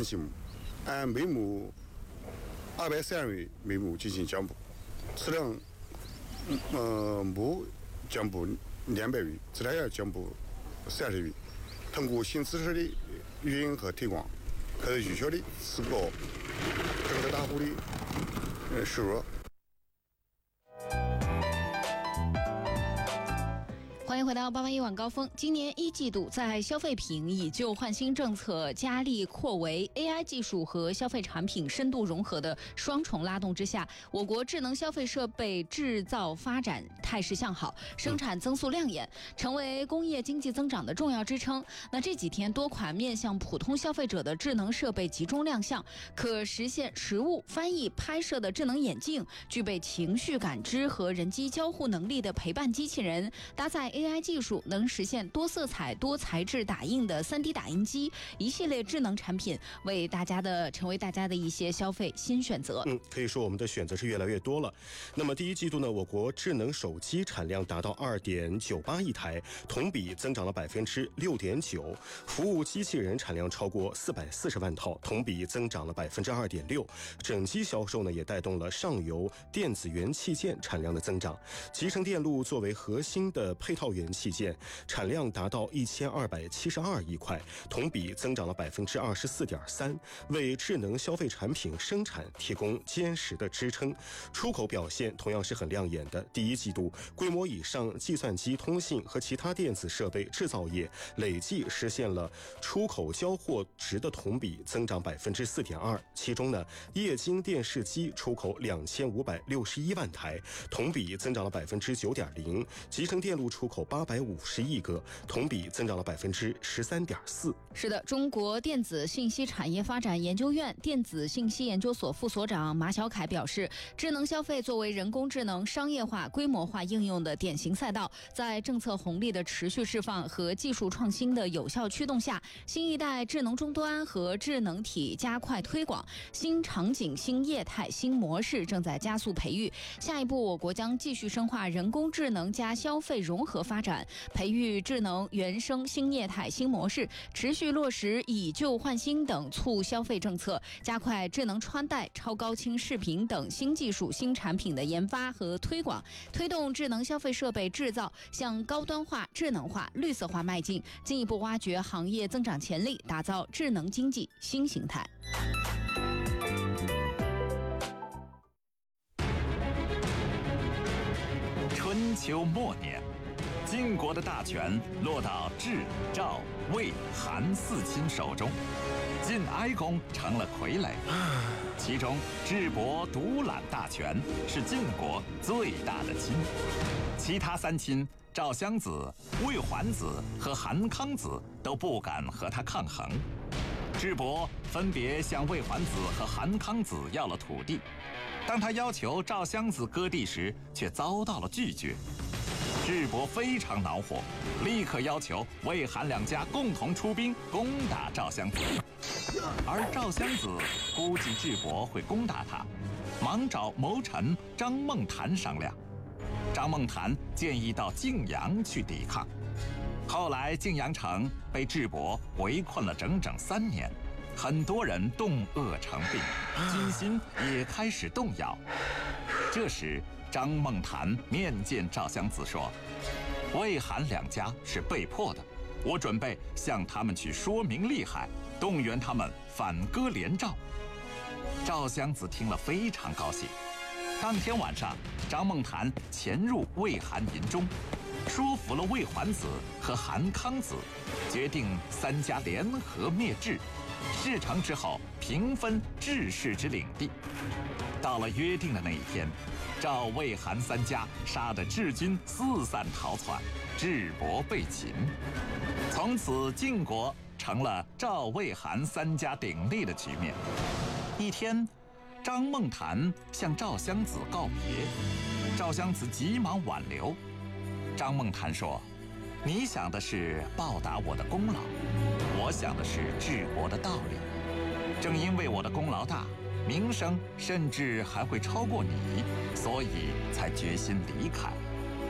项目，按每亩232元每亩进行降补，质量木降补200元，质量要降补30元。通过新知识的运营和推广，可以有效的提高整个大户的收入。 欢迎回到881晚高峰。今年1季度，在消费品以旧换新政策加力扩围、AI 技术和消费产品深度融合的双重拉动之下，我国智能消费设备制造发展态势向好，生产增速亮眼，成为工业经济增长的重要支撑。那这几天，多款面向普通消费者的智能设备集中亮相，可实现实物翻译、拍摄的智能眼镜，具备情绪感知和人机交互能力的陪伴机器人，搭载AI 技术能实现多色彩、多材质打印的3D 打印机，一系列智能产品成为大家的一些消费新选择。 可以说我们的选择是越来越多了。那么第1季度呢，我国智能手机产量达到2.98亿台，同比增长了6.9%，服务机器人产量超过440万套，同比增长了2.6%。整机销售呢也带动了上游电子元器件产量的增长。集成电路作为核心的配套元器件产量达到1272亿块，同比增长了24.3%，为智能消费产品生产提供坚实的支撑。出口表现同样是很亮眼的。第1季度，规模以上计算机、通信和其他电子设备制造业累计实现了出口交货值的同比增长4.2%。其中呢，液晶电视机出口2561万台，同比增长了9.0%，集成电路出口850亿个，同比增长了13.4%。 是的，中国电子信息产业发展研究院电子信息研究所副所长马小凯表示，智能消费作为人工智能商业化、规模化应用的典型赛道，在政策红利的持续释放和技术创新的有效驱动下，新一代智能终端和智能体加快推广，新场景、新业态、新模式正在加速培育。下一步，我国将继续深化人工智能加消费融合发展，培育智能原生新业态、新模式，持续落实以旧换新等促消费政策，加快智能穿戴、超高清视频等新技术新产品的研发和推广，推动智能消费设备制造向高端化、智能化、绿色化迈进，进一步挖掘行业增长潜力，打造智能经济新形态。 春秋末年，晋国的大权落到智、赵、魏、韩4亲手中，晋哀公成了傀儡。其中智伯独揽大权，是晋国最大的亲。其他3亲赵襄子、魏桓子和韩康子都不敢和他抗衡。智伯分别向魏桓子和韩康子要了土地，当他要求赵襄子割地时，却遭到了拒绝。智伯非常恼火，立刻要求魏韩2家共同出兵攻打赵襄子。而赵襄子估计智伯会攻打他，忙找谋臣张孟谈商量。张孟谈建议到泾阳去抵抗。后来泾阳城被智伯围困了整整3年，很多人冻饿成病，军心也开始动摇。这时张孟谈面见赵襄子说，魏韩2家是被迫的，我准备向他们去说明利害，动员他们反戈连赵。赵襄子听了非常高兴。当天晚上，张孟谈潜入魏韩营中，说服了魏桓子和韩康子，决定3家联合灭智。事成之后，平分智氏之领地。到了约定的那一天，赵魏韩3家杀得智军四散逃窜，智伯被擒。从此晋国成了赵魏韩3家鼎立的局面。一天，张孟谈向赵襄子告别，赵襄子急忙挽留。张孟谈说，你想的是报答我的功劳，我想的是治国的道理。正因为我的功劳大，名声甚至还会超过你，所以才决心离开。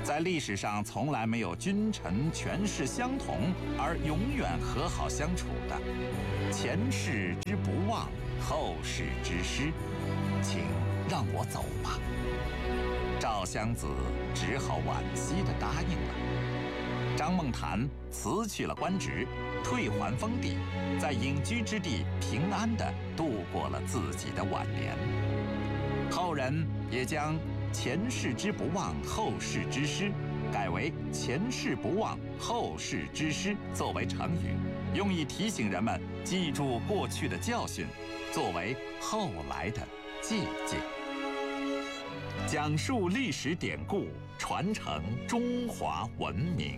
在历史上从来没有君臣权势相同而永远和好相处的。前世之不忘，后世之师，请让我走吧。赵襄子只好惋惜地答应了。张孟谈辞去了官职，退还封地，在隐居之地平安地度过了自己的晚年。后人也将前世之不忘，后世之师改为前世不忘，后世之师作为成语，用以提醒人们记住过去的教训，作为后来的借鉴。讲述历史典故，传承中华文明。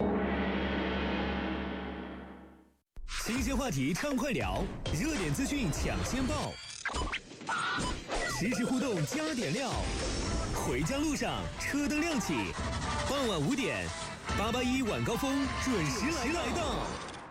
新鲜话题畅快聊，热点资讯抢先报，实时互动加点料。回家路上车灯亮起，傍晚5点，881晚高峰准时来到。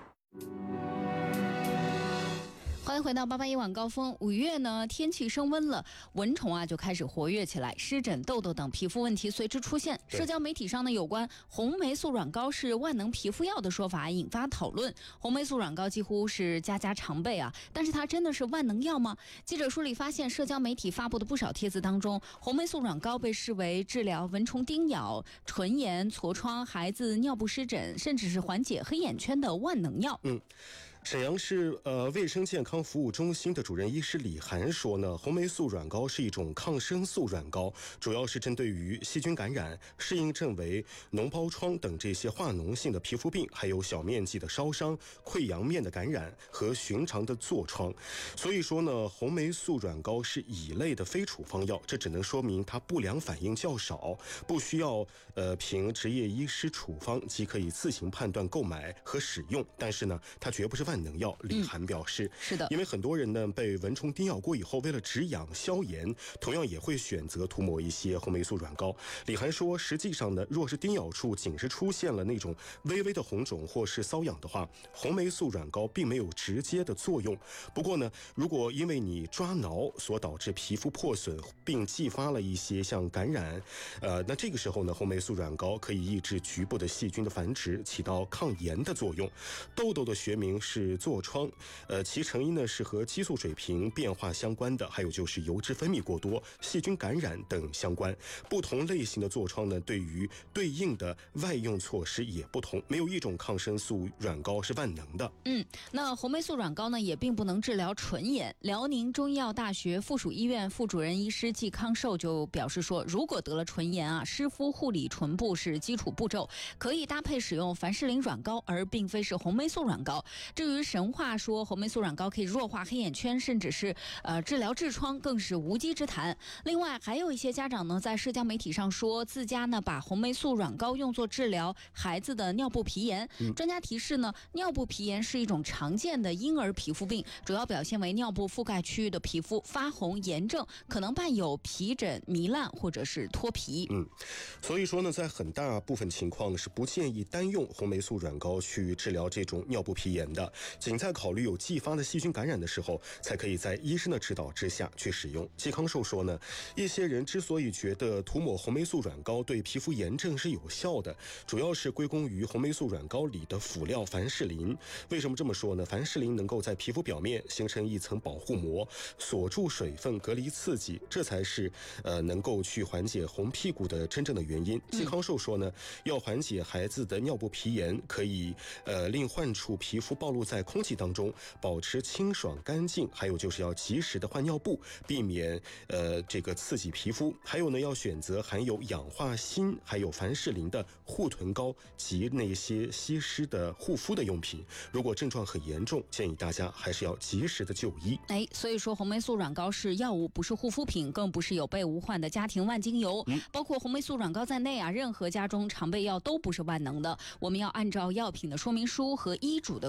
欢迎回到881晚高峰。5月呢，天气升温了，蚊虫啊就开始活跃起来，湿疹、痘痘等皮肤问题随之出现。社交媒体上呢，有关红霉素软膏是万能皮肤药的说法引发讨论。红霉素软膏几乎是家家常备啊，但是它真的是万能药吗？记者梳理发现，社交媒体发布的不少帖子当中，红霉素软膏被视为治疗蚊虫叮咬、唇炎、痤疮、孩子尿不湿疹，甚至是缓解黑眼圈的万能药。 沈阳市卫生健康服务中心的主任医师李涵说呢，红霉素软膏是一种抗生素软膏，主要是针对于细菌感染、适应症为脓疱疮等这些化脓性的皮肤病，还有小面积的烧伤、溃疡面的感染和寻常的痤疮。所以说呢，红霉素软膏是乙类的非处方药，这只能说明它不良反应较少，不需要凭执业医师处方即可以自行判断购买和使用。但是呢，它绝不是万能药。李涵表示， 是的， 因为很多人呢被蚊虫叮咬过以后，为了止痒消炎，同样也会选择涂抹一些红霉素软膏。李涵说，实际上呢，若是叮咬处仅是出现了那种微微的红肿或是瘙痒的话，红霉素软膏并没有直接的作用。不过呢，如果因为你抓挠所导致皮肤破损，并继发了一些像感染，那这个时候呢，红霉素软膏可以抑制局部的细菌的繁殖，起到抗炎的作用。痘痘的学名是痤疮，其成因呢是和激素水平变化相关的，还有就是油脂分泌过多、细菌感染等相关。不同类型的痤疮呢，对于对应的外用措施也不同，没有一种抗生素软膏是万能的。 那红霉素软膏呢，也并不能治疗唇炎。辽宁中医药大学附属医院副主任医师季康寿就表示说，如果得了唇炎啊，湿敷护理唇部是基础步骤，可以搭配使用凡士林软膏，而并非是红霉素软膏。至于神话说红霉素软膏可以弱化黑眼圈，甚至是治疗痔疮，更是无稽之谈。另外，还有一些家长呢，在社交媒体上说自家呢把红霉素软膏用作治疗孩子的尿布皮炎。专家提示呢，尿布皮炎是一种常见的婴儿皮肤病，主要表现为尿部覆盖区域的皮肤发红炎症，可能伴有皮疹、糜烂或者是脱皮。 所以说呢，在很大部分情况是不建议单用红霉素软膏去治疗这种尿部皮炎的，仅在考虑有继发的细菌感染的时候，才可以在医生的指导之下去使用。季康寿说呢，一些人之所以觉得涂抹红霉素软膏对皮肤炎症是有效的，主要是归功于红霉素软膏里的辅料凡士林。为什么这么说呢？凡士林能够在皮肤表面形成一层保护膜，锁住水分，隔离刺激，这才是能够去缓解红屁股的真正的原因。季康寿说呢，要缓解孩子的尿部皮炎，可以令患处皮肤暴露在空气当中，保持清爽干净，还有就是要及时的换尿布，避免这个刺激皮肤。还有呢，要选择含有氧化锌还有凡士林的护臀膏及那些吸湿的护肤的用品。如果症状很严重，建议大家还是要及时的就医。 所以说红霉素软膏是药物，不是护肤品，更不是有备无患的家庭万金油。包括红霉素软膏在内啊，任何家中常备药都不是万能的。我们要按照药品的说明书和医嘱的规范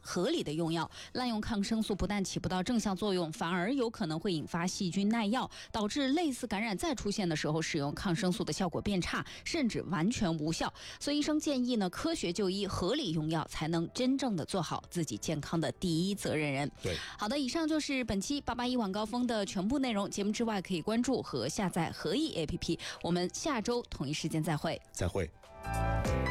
合理的用药。滥用抗生素不但起不到正向作用，反而有可能会引发细菌耐药，导致类似感染再出现的时候，使用抗生素的效果变差，甚至完全无效。所以医生建议呢，科学就医，合理用药，才能真正的做好自己健康的第一责任人。 对， 好的，以上就是本期881晚高峰的全部内容。节目之外，可以关注和下载合意 APP。我们下周同一时间再会。 再会。